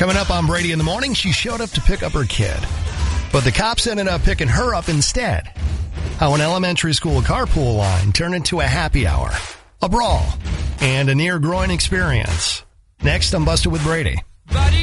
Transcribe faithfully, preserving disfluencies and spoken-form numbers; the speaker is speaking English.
Coming up on Brady in the Morning, she showed up to pick up her kid, but the cops ended up picking her up instead. How an elementary school carpool line turned into a happy hour, a brawl, and a near-groin experience. Next on Busted with Brady. Buddy.